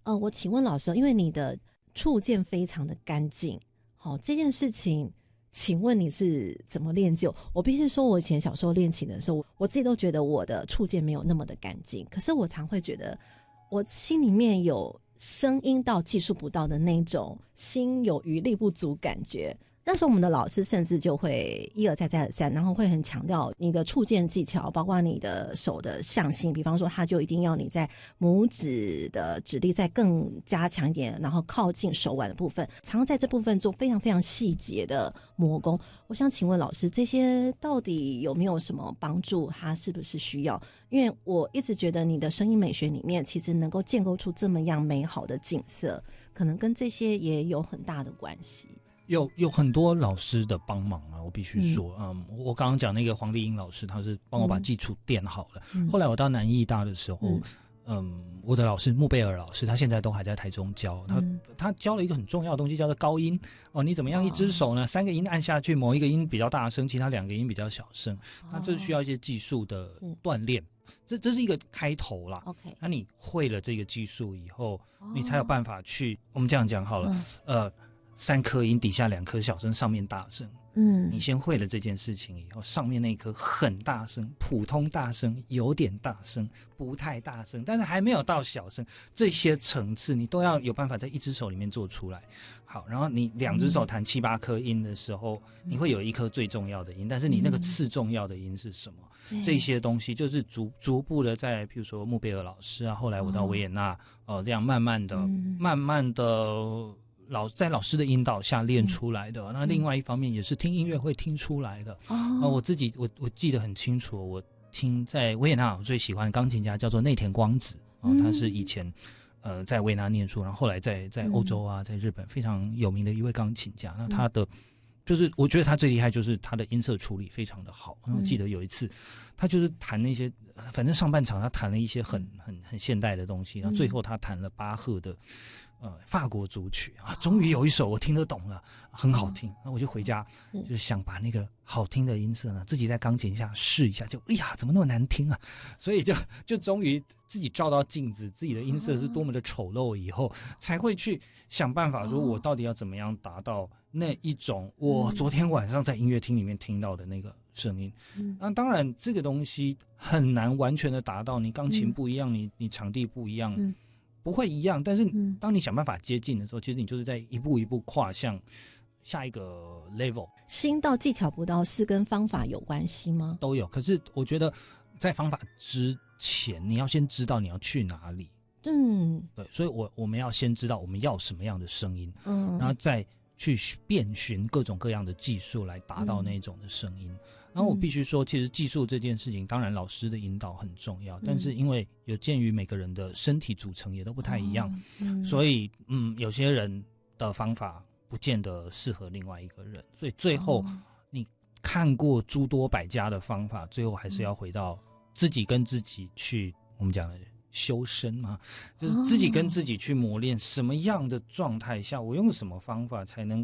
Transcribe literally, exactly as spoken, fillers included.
呃，我请问老师，因为你的触键非常的干净，好，这件事情请问你是怎么练就？我必须说我以前小时候练琴的时候，我自己都觉得我的触键没有那么的干净，可是我常会觉得我心里面有声音到技术不到的那种心有余力不足感觉。那时候我们的老师甚至就会一而再再而三，然后会很强调你的触键技巧，包括你的手的向心，比方说他就一定要你在拇指的指力再更加强一点，然后靠近手腕的部分，常常在这部分做非常非常细节的磨工。我想请问老师，这些到底有没有什么帮助？它是不是需要？因为我一直觉得你的声音美学里面其实能够建构出这么样美好的景色，可能跟这些也有很大的关系。 有有很多老师的帮忙啊，我必须说，嗯，嗯我刚刚讲那个黄丽英老师，他是帮我把基础垫好了。嗯、后来我到南艺大的时候，嗯，嗯我的老师穆贝尔老师，他现在都还在台中教，他、嗯、他教了一个很重要的东西，叫做高音哦。你怎么样一只手呢？哦、三个音按下去，某一个音比较大声，其他两个音比较小声，哦、那这是需要一些技术的锻炼。这这是一个开头啦。 OK， 那你会了这个技术以后，哦、你才有办法去，我们这样讲好了，嗯、呃。三颗音底下两颗小声，上面大声。嗯，你先会了这件事情以后，上面那一颗很大声，普通大声，有点大声，不太大声，但是还没有到小声，这些层次你都要有办法在一只手里面做出来。好，然后你两只手弹七八颗音的时候，嗯、你会有一颗最重要的音，但是你那个次重要的音是什么？嗯、这些东西就是逐逐步的在，譬如说穆贝尔老师啊，后来我到维也纳，哦、呃，这样慢慢的、嗯、慢慢的。老在老师的引导下练出来的，嗯、那另外一方面也是听音乐会听出来的。哦，呃、我自己我我记得很清楚，我听在维也纳我最喜欢的钢琴家叫做内田光子，哦，他是以前呃在维也纳念书，然后后来在在欧洲啊，在日本非常有名的一位钢琴家。那他的就是我觉得他最厉害就是他的音色处理非常的好。然后我记得有一次，他就是弹那些，反正上半场他弹了一些很很很现代的东西，然后最后他弹了巴赫的。呃，法国组曲啊，终于有一首我听得懂了，很好听。那我就回家，就是想把那个好听的音色呢，自己在钢琴下试一下，就哎呀，怎么那么难听啊？所以就就终于自己照到镜子，自己的音色是多么的丑陋，以后才会去想办法，说我到底要怎么样达到那一种我昨天晚上在音乐厅里面听到的那个声音。那当然，这个东西很难完全的达到，你钢琴不一样，你你场地不一样。嗯不会一样，但是当你想办法接近的时候，嗯、其实你就是在一步一步跨向下一个 level。 心到技巧不到是跟方法有关系吗？ 都有，可是我觉得在方法之前，你要先知道你要去哪里。嗯，对，所以我我们要先知道我们要什么样的声音，嗯，然后再去遍寻各种各样的技术来达到那种的声音。嗯、然后我必须说，其实技术这件事情，当然老师的引导很重要，嗯、但是因为有鉴于每个人的身体组成也都不太一样，哦嗯、所以嗯，有些人的方法不见得适合另外一个人，所以最后你看过诸多百家的方法，最后还是要回到自己跟自己去，我们讲的修身嘛，就是自己跟自己去磨练，什么样的状态下，我用什么方法才能